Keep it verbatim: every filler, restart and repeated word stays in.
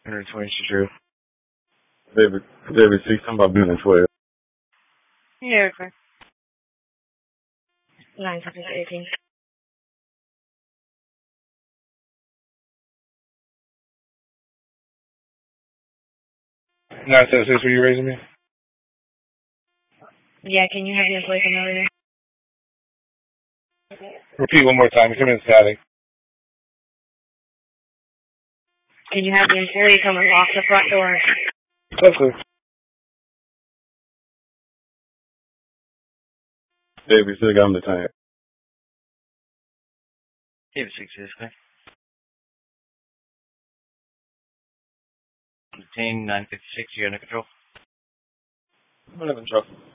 one twenty-two. David, David, see something about being in twelve. Yeah, okay. nine six eighteen. nine seven six, were you raising me? Yeah, can you have your place over there? Repeat one more time. Come in static. Can you have the employee coming off the front door? That's good. David, still got him the time. David six is okay. Contain nine fifty-six, you're under control. I'm under control.